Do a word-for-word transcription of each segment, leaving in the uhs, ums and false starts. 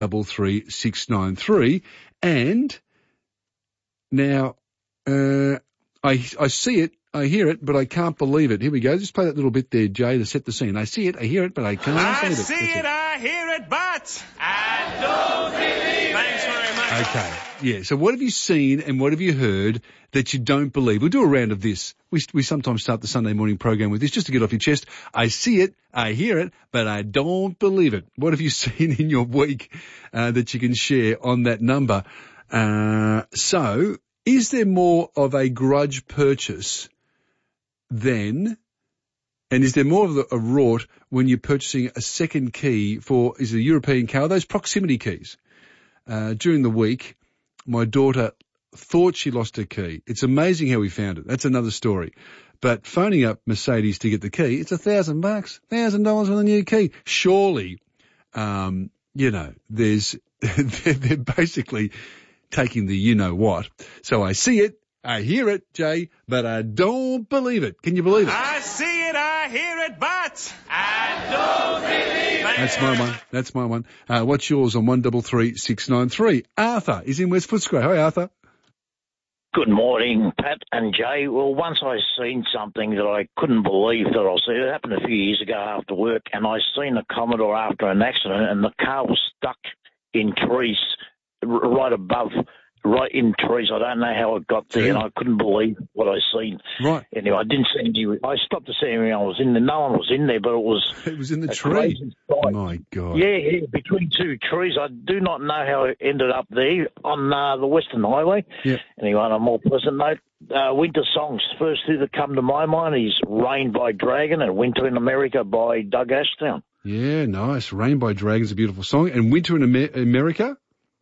double three six nine three. And now uh, I I see it, I hear it, but I can't believe it. Here we go. Just play that little bit there, Jay, to set the scene. I see it, I hear it, but I can't I believe it. I see it, it, I hear it, but I don't believe it. Thanks very much. Okay. Yeah. So what have you seen and what have you heard that you don't believe? We'll do a round of this. We we sometimes start the Sunday morning program with this just to get off your chest. I see it, I hear it, but I don't believe it. What have you seen in your week uh, that you can share on that number? Uh, so is there more of a grudge purchase than, and is there more of a, a rort when you're purchasing a second key for, is it a European car? Those proximity keys. Uh, during the week, my daughter thought she lost her key. It's amazing how we found it. That's another story. But phoning up Mercedes to get the key, it's a thousand bucks, thousand dollars for the new key. Surely, um, you know, there's, they're, they're basically taking the you know what. So I see it, I hear it, Jay, but I don't believe it. Can you believe it? I see it, I hear it, but I don't believe it. That's my one. That's my one. Uh, what's yours on one double three six nine three? Arthur is in West Footscray. Hi, Arthur. Good morning, Pat and Jay. Well, once I seen something that I couldn't believe that I see. It happened a few years ago after work, and I seen a Commodore after an accident, and the car was stuck in trees r- right above, right in trees. I don't know how it got there, and I couldn't believe what I seen. Right. Anyway, I didn't see any. I stopped to see anyone was in there. No one was in there, but it was. It was in the a tree. crazy sight. My God. Yeah, yeah, between two trees. I do not know how it ended up there on uh, the Western Highway. Yep. Anyway, on a more pleasant note, uh, winter songs. First two that come to my mind is Rain by Dragon and Winter in America by Doug Ashton. Yeah, nice. Rain by Dragon's a beautiful song. And Winter in Amer- America?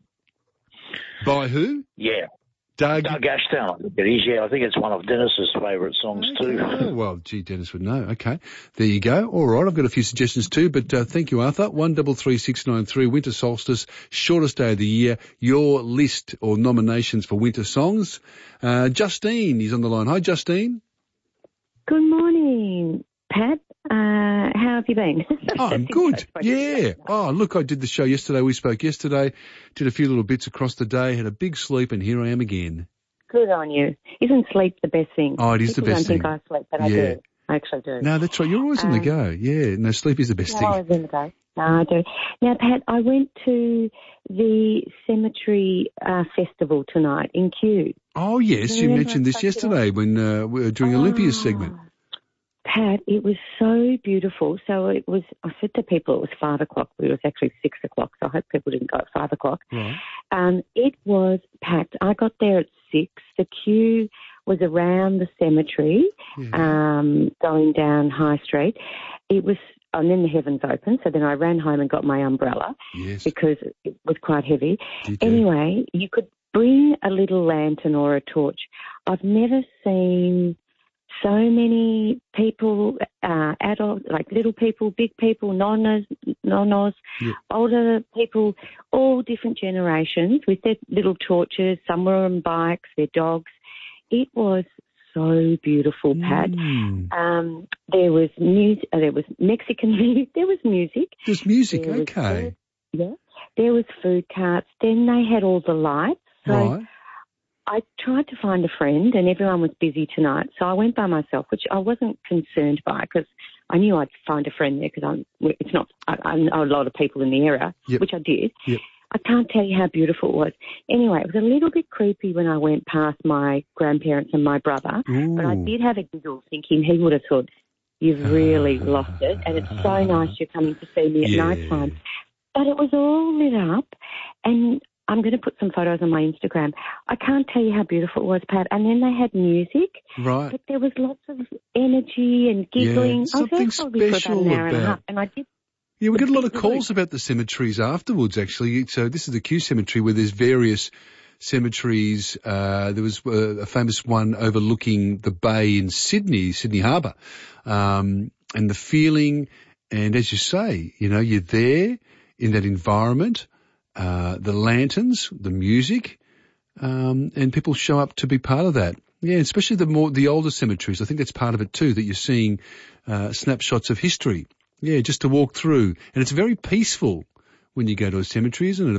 By who? Yeah. Doug. Doug Ashton, I think it is, yeah. I think it's one of Dennis's favourite songs Okay. too. Oh, well, gee, Dennis would know. Okay. There you go. All right. I've got a few suggestions too, but uh, thank you, Arthur. one double three six nine three, winter solstice, shortest day of the year. Your list or nominations for winter songs. Uh, Justine is on the line. Hi, Justine. Good morning, Pat. Uh, how have you been? Oh, I'm good. Yeah. Oh, look, I did the show yesterday. We spoke yesterday, did a few little bits across the day, had a big sleep, and here I am again. Good on you. Isn't sleep the best thing? Oh, it is People the best don't thing. think I sleep, but I Yeah. do. I actually do. No, that's right. You're always on the Um, go. Yeah. No, sleep is the best No, thing. I was in the go. No, I do. Now, Pat, I went to the Cemetery uh, Festival tonight in Kew. Oh, yes. You Remember mentioned I this spoke about- yesterday when uh, we were doing Olympia's segment. Oh, Pat, it was so beautiful. So it was, I said to people it was five o'clock, but it was actually six o'clock. So I hope people didn't go at five o'clock. Right. Um, it was packed. I got there at six. The queue was around the cemetery, Yeah. um, going down High Street. It was, and then the heavens opened. So then I ran home and got my umbrella Yes. because it was quite heavy. Did you? Anyway, you could bring a little lantern or a torch. I've never seen so many people, uh, adults, like little people, big people, nonnas, nonnos, Yeah. older people, all different generations with their little torches. Some were on bikes, their dogs. It was so beautiful, Pat. Mm. Um, there was music, uh, there was Mexican music, there was music. There's music. There was Okay. food- yeah. There was food carts. Then they had all the lights. So Right. I tried to find a friend and everyone was busy tonight. So I went by myself, which I wasn't concerned by because I knew I'd find a friend there because I'm, it's not, I, I know a lot of people in the area, Yep. which I did. Yep. I can't tell you how beautiful it was. Anyway, it was a little bit creepy when I went past my grandparents and my brother, but I Ooh. did have a giggle thinking he would have thought, you've really lost it. And it's so nice you're coming to see me at Yeah. night time. But it was all lit up, and I'm going to put some photos on my Instagram. I can't tell you how beautiful it was, Pat. And then they had music, Right. but there was lots of energy and giggling. Yeah, I was there something probably for about special an hour and a about- half, and I did. Yeah, we the get a lot of big calls about the cemeteries afterwards, actually. So this is the Kew Cemetery where there's various cemeteries. Uh, there was uh, a famous one overlooking the bay in Sydney, Sydney Harbour. Um, and the feeling, and as you say, you know, you're there in that environment, uh, the lanterns, the music, um, and people show up to be part of that. Yeah, especially the more, the older cemeteries. I think that's part of it too, that you're seeing, uh, snapshots of history. Yeah, just to walk through. And it's very peaceful when you go to a cemetery, isn't it?